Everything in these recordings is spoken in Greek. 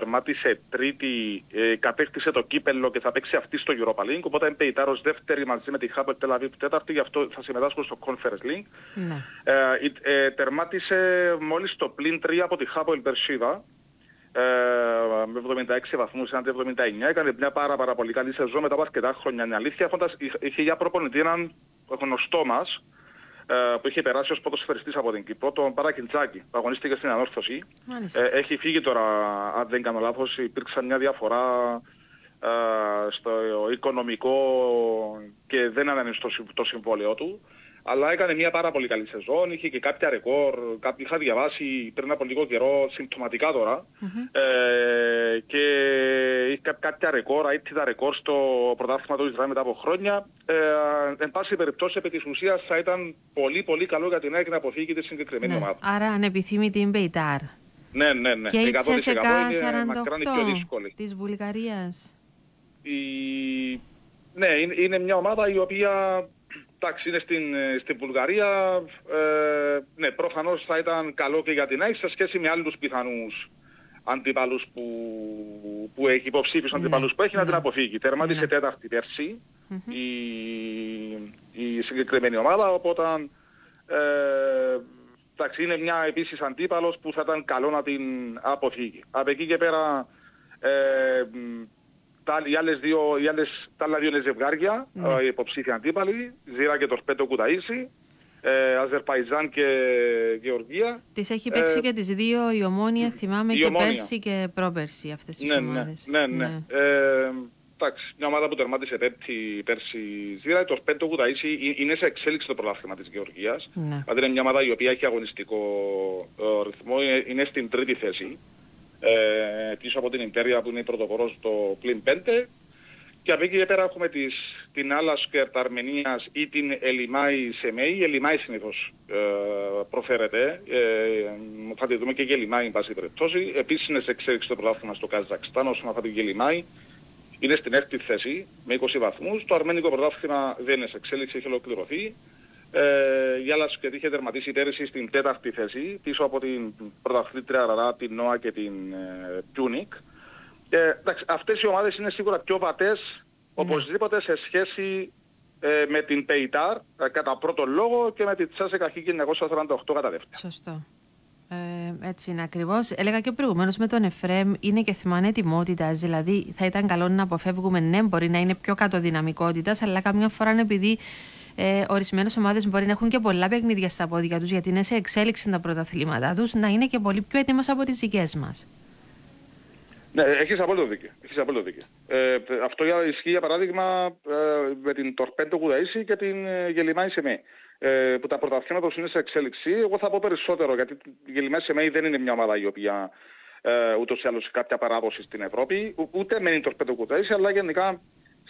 τερμάτισε τρίτη, κατέκτησε το κύπελλο και θα παίξει αυτή στο Europa League. Οπότε είναι Πεϊτάρος δεύτερη μαζί με τη Hapoel Tel Aviv τέταρτη, γι' αυτό θα συμμετάσχουν στο Conference League. Ναι. Τερμάτισε μόλις το πλην 3 από τη Hapoel Beersheva. Με 76 βαθμούς έναντι 79. Έκανε μια πάρα πολύ καλή σεζόν μετά από αρκετά χρόνια. Είναι αλήθεια, είχε για προπονητή έναν γνωστό μας, που είχε περάσει ως ποδοσφαιριστής από την Κύπρο, τον Παρακιντσάκη, που αγωνίστηκε στην Ανόρθωση. Έχει φύγει τώρα, αν δεν κάνω λάθος, υπήρξε μια διαφορά στο οικονομικό και δεν ανανεωσε το συμβόλαιο του. Αλλά έκανε μια πάρα πολύ καλή σεζόν, είχε και κάποια ρεκόρ, είχα διαβάσει πριν από λίγο καιρό, συμπτωματικά τώρα, και είχε κάποια ρεκόρ, αίτητα ρεκόρ στο πρωτάθλημα του Ισραήλ μετά από χρόνια. Εν πάση περιπτώσει, επί της ουσίας θα ήταν πολύ καλό για την ΑΕΚ να αποφύγει τη συγκεκριμένη ομάδα. Άρα ανεπιθύμητη είναι Μπεϊτάρ. Ναι. Και η CSKA 48 της Βουλγαρίας. Ναι, είναι μια ομάδα η οποία... Εντάξει, είναι στην Βουλγαρία. Ναι, προφανώς θα ήταν καλό και για την ΑΕΚ σε σχέση με άλλους πιθανούς αντιπάλους που έχει, υποψήφιους αντιπάλους που έχει, να την αποφύγει. Τερμάτισε τέταρτη πέρσι η συγκεκριμένη ομάδα, οπότε εντάξει, είναι μια επίσης αντίπαλος που θα ήταν καλό να την αποφύγει. Από εκεί και πέρα τα άλλα δύο είναι ζευγάρια, οι υποψήφοι αντίπαλοι, Ζήρα και Τορπέντο Κουταΐσι, Αζερπαϊτζάν και Γεωργία. Τις έχει παίξει και τις δύο η Ομόνια, θυμάμαι, και πέρσι και πρόπερσι αυτές τις ομάδες. Ναι. Εντάξει, μια ομάδα που τερμάτισε πέρσι Ζήρα, το Τορπέντο Κουταΐσι είναι σε εξέλιξη το πρωτάθλημα της Γεωργίας. Δηλαδή είναι μια ομάδα η οποία έχει αγωνιστικό ρυθμό, είναι στην τρίτη θέση. Πίσω από την Ιμπέρια που είναι η πρωτοπόρος στο πλην 5, και από εκεί και πέρα έχουμε την Άλασκερτ Αρμενίας ή την Ελιμάη Σεμέη. Η Ελιμάη συνήθως προφέρεται, θα τη δούμε και η Ελιμάη εν πάση περιπτώσει. Επίσης είναι σε εξέλιξη το πρωτάθλημα στο Καζακστάν, όσον αφορά την Ελιμάη είναι στην 6η θέση με 20 βαθμούς. Το αρμένικο πρωτάθλημα δεν είναι σε εξέλιξη, έχει ολοκληρωθεί. Η Άλασκερτ είχε τερματίσει πέρυσι στην 4η θέση, πίσω από την πρωταθλήτρια Ραρά, την Νόα και την Τιούνικ. Αυτές οι ομάδες είναι σίγουρα πιο βατές οπωσδήποτε σε σχέση με την Πεϊτάρ κατά πρώτον λόγο και με την CSKA 1948 κατά δεύτερον. Σωστό. Έτσι είναι ακριβώς. Έλεγα και προηγουμένως με τον Εφρέμ, είναι και θέμα ανετοιμότητας. Δηλαδή θα ήταν καλό να αποφεύγουμε, ναι, μπορεί να είναι πιο κάτω δυναμικότητας, αλλά καμιά φορά επειδή ορισμένες ομάδες μπορεί να έχουν και πολλά παιχνίδια στα πόδια τους, γιατί είναι σε εξέλιξη τα πρωταθλήματά τους, να είναι και πολύ πιο έτοιμες από τις δικές μας. Ναι, έχεις απόλυτο δίκιο. Αυτό ισχύει για παράδειγμα με την Τορπέντο Κουταΐσι και την Γελιμάη Σεμέη, που τα πρωταθλήματα τους είναι σε εξέλιξη. Εγώ θα πω περισσότερο, γιατί η Γελιμάη Σεμέη δεν είναι μια ομάδα η οποία ούτως ή άλλως έχει κάποια παράδοση στην Ευρώπη, ούτε με την Τορπέντο Κουταΐσι, αλλά γενικά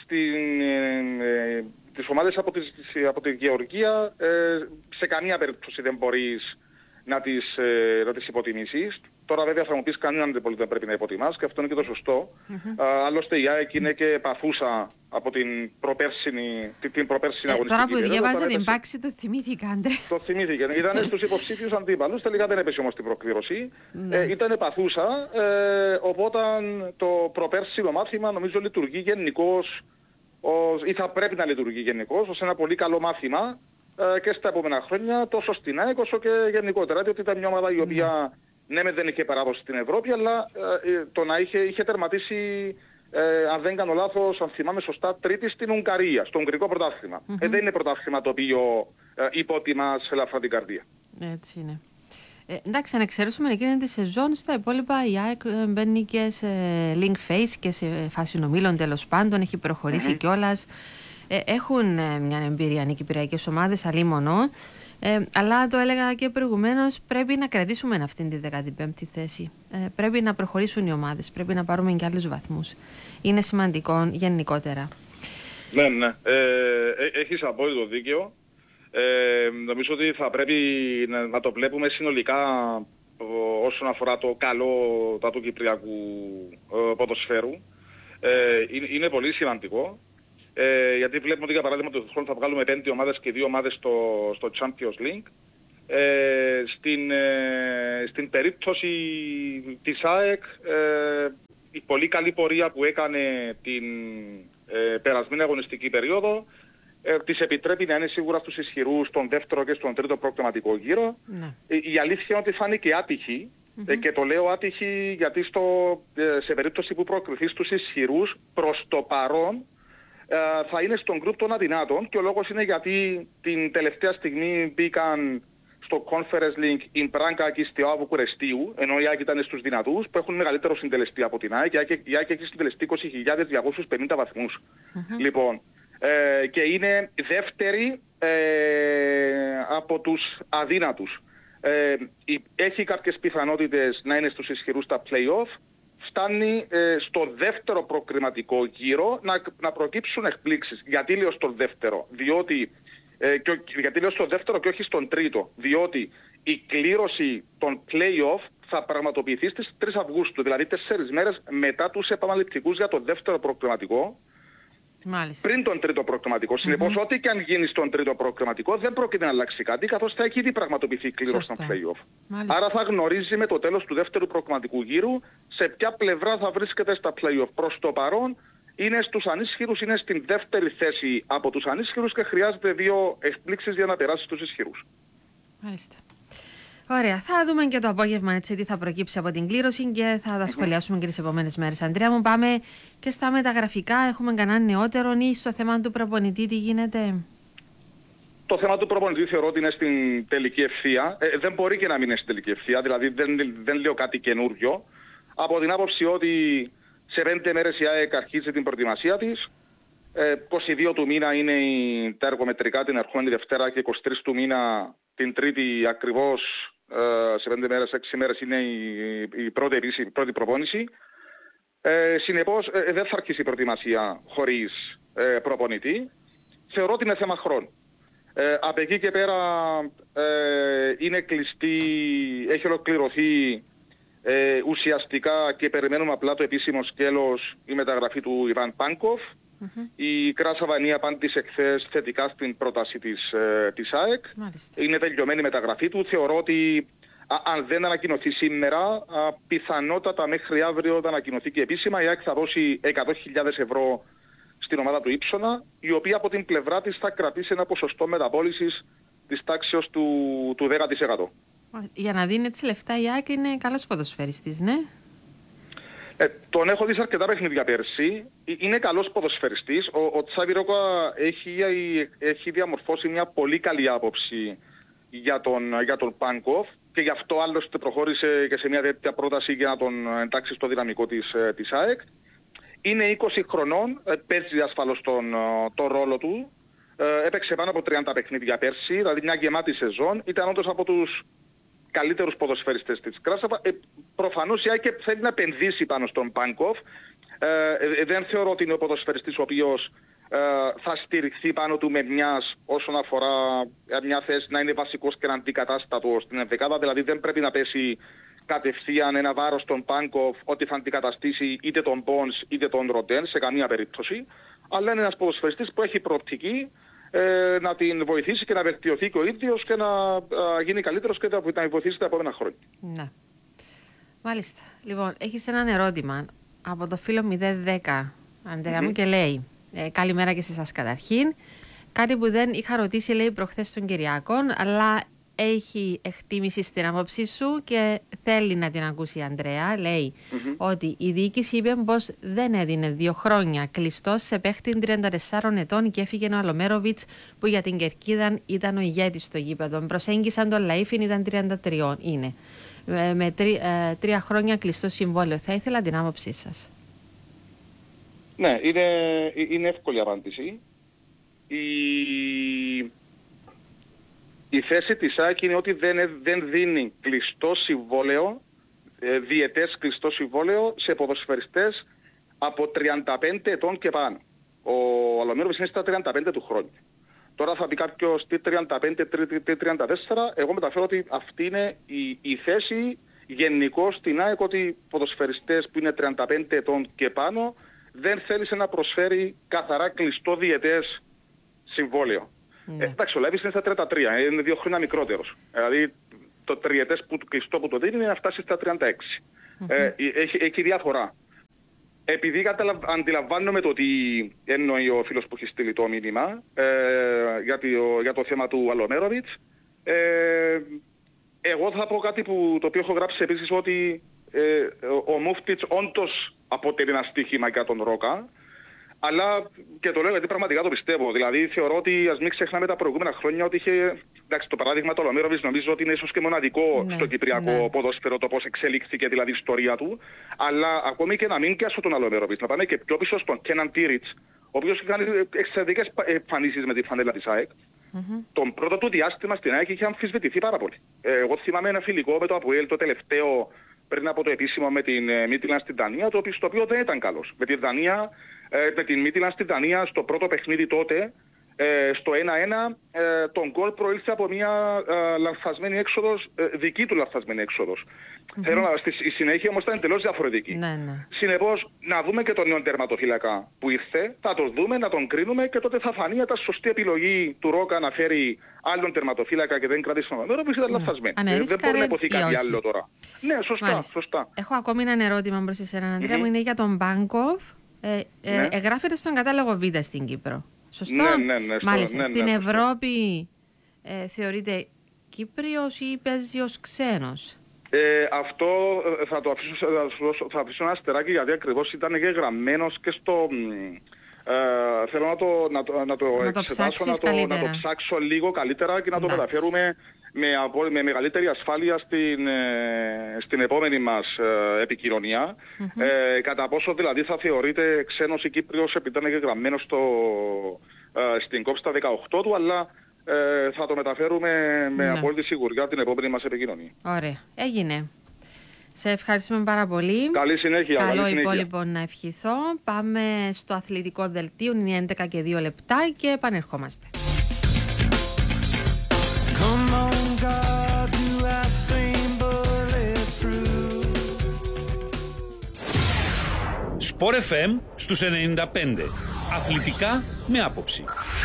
τις ομάδες από τη Γεωργία σε καμία περίπτωση δεν μπορείς να τις υποτιμήσεις. Τώρα βέβαια θα μου πεις κανέναν δεν πρέπει να υποτιμάς, και αυτό είναι και το σωστό. Άλλωστε η ΑΕΚ είναι και παθούσα από την προπέρσινη αγωνιστική. Τώρα που διάβαζα την πάξη το θυμήθηκαν. Το θυμήθηκαν. Ήταν στους υποψήφιους αντίπαλους, τελικά δεν έπεσε όμως την προκλήρωση. Ήταν παθούσα, οπότε το προπέρσινο μάθημα νομίζω λειτουργεί γενικώς, ή θα πρέπει να λειτουργεί γενικώς ως ένα πολύ καλό μάθημα και στα επόμενα χρόνια, τόσο στην ΑΕΚ όσο και γενικότερα, διότι ήταν μια ομάδα η οποία ναι, δεν είχε παράδοση στην Ευρώπη, αλλά το να είχε τερματίσει, αν δεν κάνω λάθος, αν θυμάμαι σωστά, τρίτη στην Ουγγαρία, στο Ουγγρικό πρωτάθλημα. Δεν είναι πρωτάθλημα το οποίο υπότιμα σε ελαφρά την καρδία. Έτσι είναι. Εντάξει, αν εξαιρέσουμε εκείνη τη σεζόν, στα υπόλοιπα η ΑΕΚ μπαίνει και σε link face και σε φάση ομίλων, τέλος πάντων, έχει προχωρήσει κιόλας. Έχουν μια εμπειρία οι κυπριακές ομάδες, αλίμονο. Αλλά το έλεγα και προηγουμένως, πρέπει να κρατήσουμε αυτήν τη 15η θέση. Πρέπει να προχωρήσουν οι ομάδες, πρέπει να πάρουμε και άλλους βαθμούς. Είναι σημαντικό γενικότερα. Ναι. Έχεις απόλυτο δίκαιο. Νομίζω ότι θα πρέπει να το βλέπουμε συνολικά όσον αφορά το καλό του κυπριακού ποδοσφαίρου. Είναι πολύ σημαντικό. Γιατί βλέπουμε ότι για παράδειγμα το χρόνο θα βγάλουμε 5 ομάδες και 2 ομάδες στο Champions League. Στην περίπτωση της ΑΕΚ πολύ καλή πορεία που έκανε την περασμένη αγωνιστική περίοδο της επιτρέπει να είναι σίγουρα στους ισχυρούς στον δεύτερο και στον τρίτο προκριματικό γύρο. Ναι. Η αλήθεια είναι ότι φάνηκε άτυχη και το λέω άτυχη γιατί σε περίπτωση που προκριθεί στους ισχυρούς προς το παρόν θα είναι στον γκρουπ των αδυνάτων και ο λόγος είναι γιατί την τελευταία στιγμή μπήκαν στο Conference Link η Μπράγκα και η Στεάο Βουκουρεστίου, ενώ η ΑΕΚ ήταν στους δυνατούς που έχουν μεγαλύτερο συντελεστή από την ΑΕΚ. Η ΑΕΚ έχει συντελεστεί 20.250 βαθμούς. Λοιπόν, και είναι δεύτερη από τους αδύνατους. Έχει κάποιες πιθανότητες να είναι στους ισχυρούς στα play-off. Φτάνει στο δεύτερο προκριματικό γύρο να προκύψουν εκπλήξεις. Γιατί λέω στο δεύτερο? Γιατί λέω στο δεύτερο και όχι στον τρίτο? Διότι η κλήρωση των play-off θα πραγματοποιηθεί στις 3 Αυγούστου, δηλαδή 4 μέρες μετά τους επαναληπτικούς για το δεύτερο προκριματικό. Μάλιστα. Πριν τον τρίτο προκριματικό. Συνεπώς, ό,τι και αν γίνει στον τρίτο προκριματικό δεν πρόκειται να αλλάξει κάτι, καθώς θα έχει ήδη πραγματοποιηθεί η κλήρωση των play-off. Άρα θα γνωρίζει με το τέλος του δεύτερου προκριματικού γύρου σε ποια πλευρά θα βρίσκεται στα play-off. Προς το παρόν είναι στους ανίσχυρους, είναι στην δεύτερη θέση από τους ανίσχυρους και χρειάζεται 2 εκπλήξεις για να περάσει στους ισχυρούς. Μάλιστα. Ωραία. Θα δούμε και το απόγευμα έτσι, τι θα προκύψει από την κλήρωση και θα τα σχολιάσουμε και τις επόμενες μέρες. Αντρέα μου, πάμε και στα μεταγραφικά. Έχουμε κανένα νεότερο ή στο θέμα του προπονητή, τι γίνεται? Το θέμα του προπονητή θεωρώ ότι είναι στην τελική ευθεία. Δεν μπορεί και να μην είναι στην τελική ευθεία, δηλαδή δεν λέω κάτι καινούριο. Από την άποψη ότι σε 5 μέρες η ΑΕΚ αρχίζει την προετοιμασία της. 22 του μήνα είναι τα εργομετρικά την ερχόμενη Δευτέρα και 23 του μήνα την Τρίτη ακριβώς σε 5 μέρες, 6 μέρες είναι η πρώτη προπόνηση. Συνεπώς δεν θα αρχίσει η προετοιμασία χωρίς προπονητή. Θεωρώ ότι είναι θέμα χρόνου. Από εκεί και πέρα είναι κλειστή, έχει ολοκληρωθεί ουσιαστικά και περιμένουμε απλά το επίσημο σκέλος η μεταγραφή του Ιβάν Πάνκοφ. Η Κράσα Βανία απάντησε χθες θετικά στην πρόταση της ΑΕΚ. Μάλιστα. Είναι τελειωμένη η μεταγραφή του. Θεωρώ ότι αν δεν ανακοινωθεί σήμερα, πιθανότατα μέχρι αύριο θα ανακοινωθεί και επίσημα. Η ΑΕΚ θα δώσει 100.000 ευρώ στην ομάδα του Ύψονα, η οποία από την πλευρά της θα κρατήσει ένα ποσοστό μεταπώλησης της τάξης του 10%. Για να δίνει έτσι λεφτά η ΑΕΚ είναι καλός ποδοσφαιριστής, ναι. Τον έχω δει σε αρκετά παιχνίδια πέρσι. Είναι καλός ποδοσφαιριστής. Ο Τσάβι Ρόκα έχει διαμορφώσει μια πολύ καλή άποψη για τον Πάνκοφ και γι' αυτό άλλωστε προχώρησε και σε μια τέτοια πρόταση για να τον εντάξει στο δυναμικό της ΑΕΚ. Είναι 20 χρονών, παίζει ασφαλώς τον ρόλο του. Έπαιξε πάνω από 30 παιχνίδια πέρσι, δηλαδή μια γεμάτη σεζόν. Ήταν όντως από τους καλύτερους ποδοσφαιριστές της Κράσαβα. Προφανώς η ΑΕΚ θέλει να επενδύσει πάνω στον Πάνκοφ. Δεν θεωρώ ότι είναι ο ποδοσφαιριστής ο οποίος θα στηριχθεί πάνω του με μιας όσον αφορά μια θέση να είναι βασικός και αντικατάστατος στην ενδεκάδα. Δηλαδή δεν πρέπει να πέσει κατευθείαν ένα βάρος στον Πάνκοφ ότι θα αντικαταστήσει είτε τον Μπόνς είτε τον Ροντέν σε καμία περίπτωση. Αλλά είναι ένας ποδοσφαιριστής που έχει προοπτική να την βοηθήσει και να βελτιωθεί και ο ίδιος και να γίνει καλύτερος και να βοηθήσει τα επόμενα χρόνια. Ναι. Μάλιστα. Λοιπόν, έχεις έναν ερώτημα από το φίλο 010, Αντρέα μου, και λέει καλημέρα και σε εσάς καταρχήν. Κάτι που δεν είχα ρωτήσει, λέει, προχθές των Κυριακών, αλλά έχει εκτίμηση στην άποψή σου και θέλει να την ακούσει η Αντρέα. Λέει ότι η διοίκηση είπε πως δεν έδινε 2 χρόνια κλειστός σε παίχτη 34 ετών και έφυγε ο Αλομέροβιτς που για την Κερκίδα ήταν ο ηγέτης στο γήπεδο. Προσέγγισαν τον Λαΐφιν, ήταν 33. Είναι. Με 3 χρόνια κλειστό συμβόλαιο. Θα ήθελα την άποψή σας. Ναι, είναι εύκολη απάντηση. Η θέση της ΑΕΚ είναι ότι δεν δίνει κλειστό συμβόλαιο, διετές κλειστό συμβόλαιο σε ποδοσφαιριστές από 35 ετών και πάνω. Ο Αλομύροβιτς είναι στα 35 του χρόνια. Τώρα θα πει κάποιος τι 35, τι 34. Εγώ μεταφέρω ότι αυτή είναι η θέση γενικώς στην ΑΕΚ, ότι ποδοσφαιριστές που είναι 35 ετών και πάνω δεν θέλησε να προσφέρει καθαρά κλειστό διετές συμβόλαιο. Εντάξει, ο Λέβης είναι στα 33, είναι 2 χρόνια μικρότερος. Δηλαδή το τριετές κλειστό που το δίνει είναι να φτάσει στα 36. Έχει διαφορά. επειδή αντιλαμβάνομαι το τι εννοεί ο φίλος που έχει στείλει το μήνυμα για το θέμα του Αλομέροβιτς, εγώ θα πω κάτι το οποίο έχω γράψει επίσης, ότι ο Μούφτιτς όντως αποτελεί ένα στοίχημα για τον Ρόκα, αλλά και το λέω γιατί πραγματικά το πιστεύω. Δηλαδή θεωρώ ότι ας μην ξεχνάμε τα προηγούμενα χρόνια ότι είχε. Εντάξει, το παράδειγμα του Αλομέροβιτς νομίζω ότι είναι ίσως και μοναδικό στο κυπριακό ποδόσφαιρο, το πώς εξελίχθηκε δηλαδή η ιστορία του. Αλλά ακόμη και να μην πιάσω τον Αλομέροβιτς, να πάμε και πιο πίσω στον Κέναν Τίριτς, ο οποίος κάνει εξαιρετικές εμφανίσεις με τη φανέλα της ΑΕΚ. Τον πρώτο του διάστημα στην ΑΕΚ είχε αμφισβητηθεί πάρα πολύ. Εγώ θυμάμαι ένα φιλικό με το ΑΠΟΕΛ το τελευταίο πριν από το επίσημο με την Μίτιλαν στην Δανία, το οποίο δεν ήταν καλός. Με την Μίτιλαν στην Δανία στο πρώτο παιχνίδι τότε, στο 1-1, τον γκολ προήλθε από μια λανθασμένη έξοδος, δική του λανθασμένη έξοδος. Η συνέχεια όμως ήταν εντελώς διαφορετική. Συνεπώς, να δούμε και τον νέο τερματοφύλακα που ήρθε, θα τον δούμε, να τον κρίνουμε και τότε θα φανεί τα σωστή επιλογή του Ρόκα να φέρει άλλον τερματοφύλακα και δεν κρατήσει τον Αλομέροβιτς, που ήταν λανθασμένη. Δεν μπορεί να υποθεί κάτι άλλο τώρα. Ναι, σωστά. Έχω ακόμη ένα ερώτημα προς εσένα, Ανδρέα μου, είναι για τον Μπάνκοφ. Εγγράφεται στον κατάλογο Β στην Κύπρο. Σωστό. Μάλιστα. Στην Ευρώπη θεωρείται Κύπριος ή παίζει ως ξένος? Αυτό θα αφήσω ένα αστεράκι, γιατί ακριβώς ήταν γραμμένος και στο. Θέλω να το εξετάσω, να το ψάξω λίγο καλύτερα και να το μεταφέρουμε με μεγαλύτερη ασφάλεια στην επόμενη μας επικοινωνία. Κατά πόσο δηλαδή θα θεωρείται ξένος ή Κύπριος επειδή ήταν γραμμένος στην ΚΟΠ στα 18 του, αλλά θα το μεταφέρουμε με απόλυτη σιγουριά την επόμενη μας επικοινωνία. Ωραία. Έγινε. Σε ευχαριστούμε πάρα πολύ. Καλή συνέχεια. Καλό υπόλοιπο να ευχηθώ. Πάμε στο αθλητικό δελτίο. Είναι 11 και 2 λεπτά και επανερχόμαστε. Sport FM στους 95. Αθλητικά με άποψη.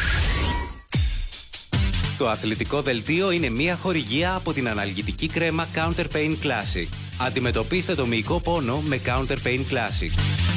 Το αθλητικό δελτίο είναι μια χορηγία από την αναλγητική κρέμα Counter Pain Classic. Αντιμετωπίστε το μυϊκό πόνο με Counter Pain Classic.